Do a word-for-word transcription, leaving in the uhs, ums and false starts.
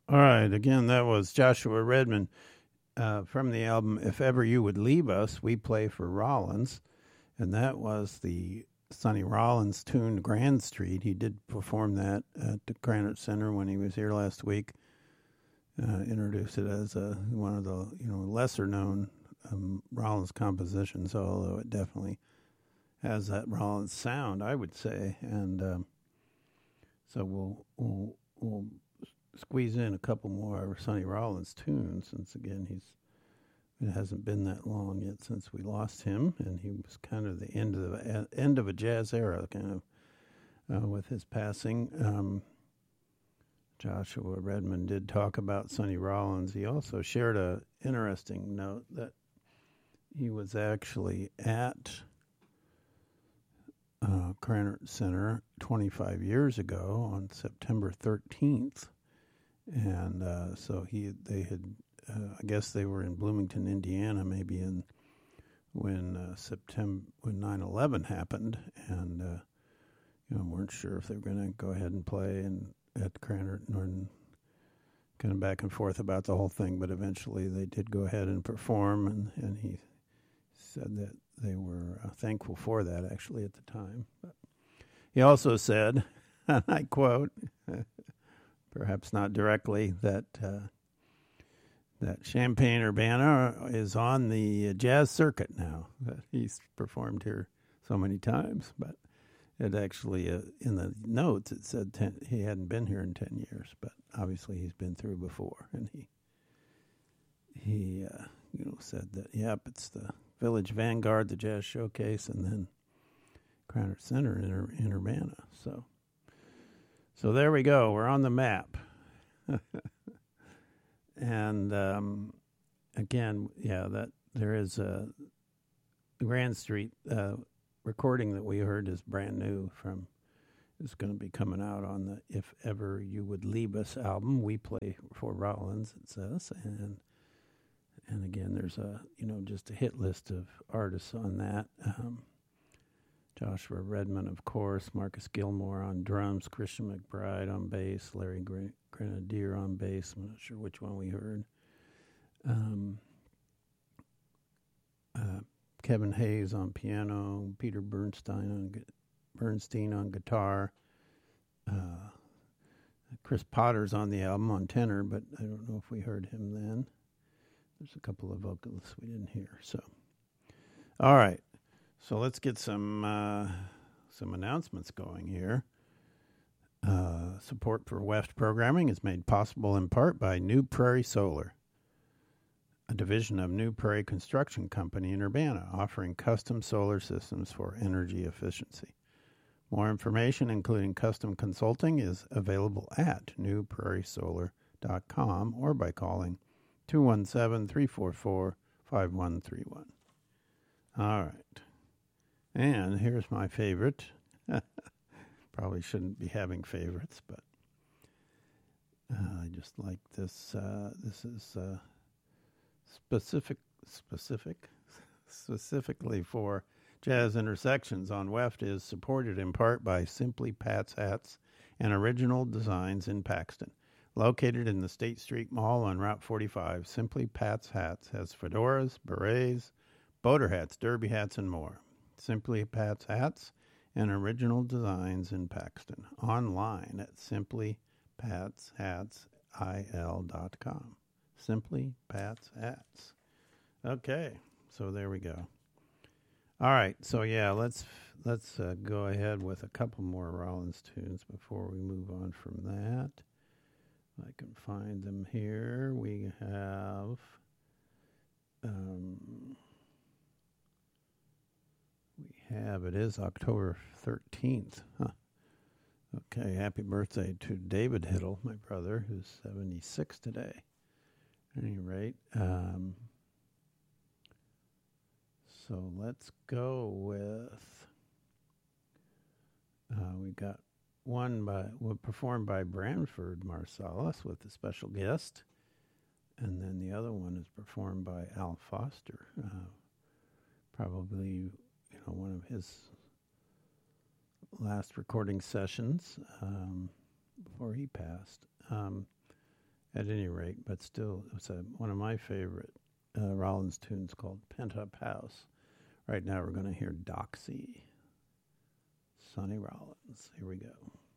All right. Again, that was Joshua Redman uh, from the album If Ever You Would Leave Us, We Play for Rollins. And that was the Sonny Rollins tuned Grand Street. He did perform that at the Granite Center when he was here last week. Uh, introduced it as a, one of the you know lesser known um, Rollins compositions, although it definitely has that Rollins sound, I would say. And um, so we'll, we'll we'll squeeze in a couple more Sonny Rollins tunes, since again he's it hasn't been that long yet since we lost him, and he was kind of the end of the end of a jazz era, kind of uh, with his passing. Um, Joshua Redman did talk about Sonny Rollins. He also shared a interesting note that he was actually at uh, Granite Center twenty-five years ago on September thirteenth, and uh, so he they had uh, I guess they were in Bloomington, Indiana, maybe in when uh, September when nine eleven happened, and uh, you know weren't sure if they were going to go ahead and play and at Granite, and kind of back and forth about the whole thing, but eventually they did go ahead and perform, and, and he said that they were uh, thankful for that, actually, at the time. But he also said, and I quote, perhaps not directly, that uh, that Champaign-Urbana is on the jazz circuit now. That he's performed here so many times, but it actually, uh, in the notes, it said ten, he hadn't been here in ten years, but obviously he's been through before. And he, he, uh, you know, said that, yep, it's the Village Vanguard, the Jazz Showcase, and then Granite Center in, Ur- in Urbana. So, so there we go. We're on the map. And um, again, yeah, that there is a Grand Street. Uh, recording that we heard is brand new from is going to be coming out on the If Ever You Would Leave Us album. We Play for Rollins, it says, and and again there's a you know just a hit list of artists on that. um, Joshua Redman, of course, Marcus Gilmore on drums, Christian McBride on bass, Larry Gren- Grenadier on bass. I'm not sure which one we heard. um, uh, Kevin Hayes on piano, Peter Bernstein on gu- Bernstein on guitar. Uh, Chris Potter's on the album on tenor, but I don't know if we heard him then. There's a couple of vocalists we didn't hear. So, all right. So let's get some uh, some announcements going here. Uh, support for W E F T programming is made possible in part by New Prairie Solar, a division of New Prairie Construction Company in Urbana, offering custom solar systems for energy efficiency. More information, including custom consulting, is available at new prairie solar dot com or by calling two one seven, three four four, five one three one. All right. And here's my favorite. Probably shouldn't be having favorites, but uh, I just like this. Uh, this is... Uh, Specific, specific, specifically for Jazz Intersections on W E F T is supported in part by Simply Pat's Hats and Original Designs in Paxton. Located in the State Street Mall on Route forty-five, Simply Pat's Hats has fedoras, berets, boater hats, derby hats, and more. Simply Pat's Hats and Original Designs in Paxton. Online at simply pats hats I L dot com. Simply Pat's Hats. Okay, so there we go. All right, so yeah, let's let's uh, go ahead with a couple more Rollins tunes before we move on from that. I can find them here. We have um, we have it is October thirteenth. Huh. Okay, happy birthday to David Hiddle, my brother, who's seventy-six today. At any rate, um, so let's go with, uh, we got one by, well, performed by Branford Marsalis with a special guest, and then the other one is performed by Al Foster, uh, probably, you know, one of his last recording sessions um, before he passed. Um, at any rate, but still, it's a, one of my favorite uh, Rollins tunes called Pent Up House. Right now we're going to hear Doxy, Sonny Rollins. Here we go.